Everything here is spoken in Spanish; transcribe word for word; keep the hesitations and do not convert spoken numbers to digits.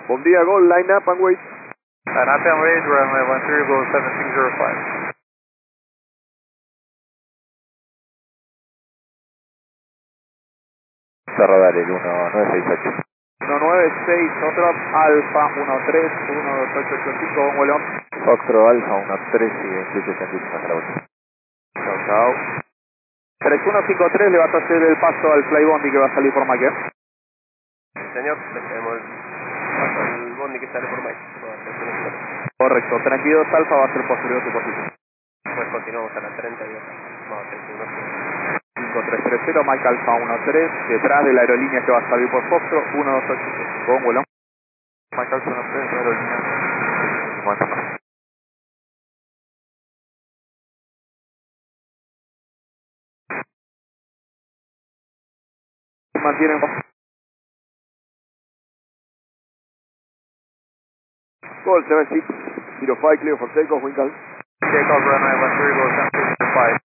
Bom dia, Gol, line up and wait. Line up and wait, runway one three, go seven six zero five. Cerro Dale, el uno nueve seis ocho. uno nueve seis, otro, Alfa uno tres, uno dos ocho ocho cinco, Bon vuelo. Foxtrot Alfa uno tres y veintiocho ochenta hasta la vuelta. Chao, chao. tres uno cinco tres, le vas a hacer el paso al Flybondi que va a salir por Mike. Señor, le tenemos el bondi que sale por Mike. Correcto, treinta y dos Alfa va a ser posterior a tu posición. Pues continuamos a las treinta y dos. Vamos a treinta y uno. cinco tres tres cero, Mike Alfa uno tres, detrás de la aerolínea que va a salir por Foxtrot, uno dos ocho cinco. Bon vuelo. Mike Alfa uno tres, aerolínea. cincuenta más. Mantienen. Gol, seven six zero five, clear for takeoff, wind calm. Takeoff runway one three, go seven six zero five.